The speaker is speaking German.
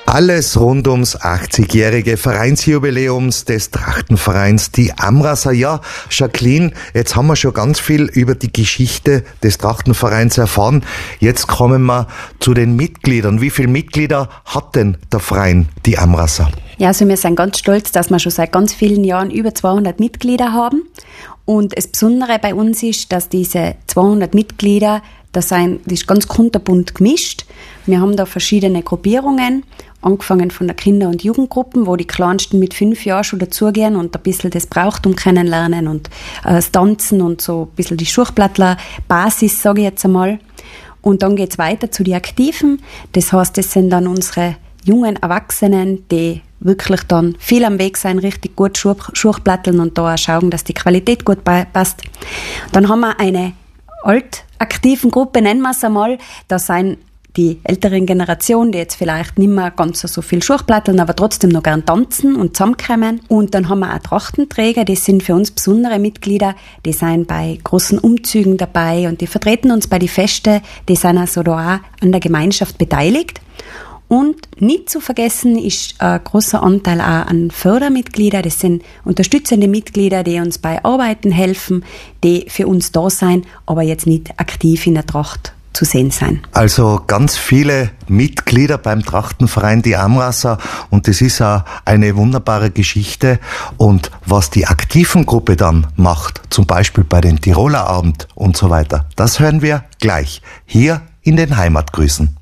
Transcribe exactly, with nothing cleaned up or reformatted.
Alles rund ums achtzigjährige Vereinsjubiläums des Trachtenvereins, die Amraser. Ja, Jacqueline, jetzt haben wir schon ganz viel über die Geschichte des Trachtenvereins erfahren. Jetzt kommen wir zu den Mitgliedern. Wie viele Mitglieder hat denn der Verein, die Amraser? Ja, also wir sind ganz stolz, dass wir schon seit ganz vielen Jahren über zweihundert Mitglieder haben. Und das Besondere bei uns ist, dass diese zweihundert Mitglieder, das, sind, das ist ganz kunterbunt gemischt. Wir haben da verschiedene Gruppierungen, angefangen von der Kinder- und Jugendgruppen, wo die Kleinsten mit fünf Jahren schon dazugehen und ein bisschen das Brauchtum kennenlernen und äh, das Tanzen und so ein bisschen die Schurchplattler-Basis, sage ich jetzt einmal. Und dann geht's weiter zu den Aktiven. Das heißt, das sind dann unsere jungen Erwachsenen, die wirklich dann viel am Weg sein, richtig gut Schurchplatteln und da auch schauen, dass die Qualität gut passt. Dann haben wir eine altaktiven Gruppe, nennen wir es einmal. Da sind die älteren Generationen, die jetzt vielleicht nicht mehr ganz so viel Schurchplatteln, aber trotzdem noch gern tanzen und zusammenkommen. Und dann haben wir auch Trachtenträger, die sind für uns besondere Mitglieder, die sind bei großen Umzügen dabei und die vertreten uns bei den Festen, die sind also da auch an der Gemeinschaft beteiligt. Und nicht zu vergessen ist ein großer Anteil auch an Fördermitglieder. Das sind unterstützende Mitglieder, die uns bei Arbeiten helfen, die für uns da sein, aber jetzt nicht aktiv in der Tracht zu sehen sein. Also ganz viele Mitglieder beim Trachtenverein, die Amraser, und das ist auch eine wunderbare Geschichte. Und was die Aktivengruppe dann macht, zum Beispiel bei den Tiroler Abend und so weiter, das hören wir gleich hier in den Heimatgrüßen.